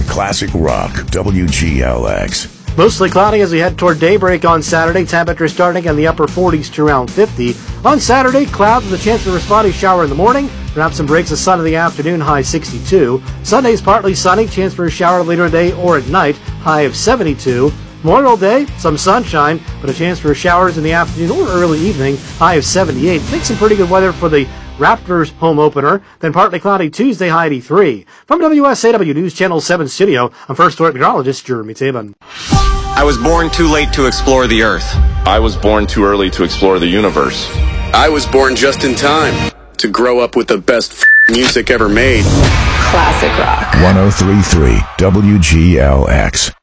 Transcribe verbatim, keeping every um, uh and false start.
Classic Rock, W G L X. Mostly cloudy as we head toward daybreak on Saturday. Temperature starting in the upper forties to around fifty. On Saturday, clouds with a chance for a spotty shower in the morning. Perhaps some breaks of sun in the afternoon, high sixty-two. Sunday's partly sunny, chance for a shower later in the day or at night, high of seventy-two. Memorial Day, some sunshine, but a chance for showers in the afternoon or early evening, high of seventy-eight. Think some pretty good weather for the Raptors home opener, then partly cloudy Tuesday, high eighty-three. From W S A W News Channel seven studio, I'm First Story Meteorologist Jeremy Tabin. I was born too late to explore the Earth. I was born too early to explore the universe. I was born just in time to grow up with the best f- music ever made. Classic Rock. one oh three point three W G L X.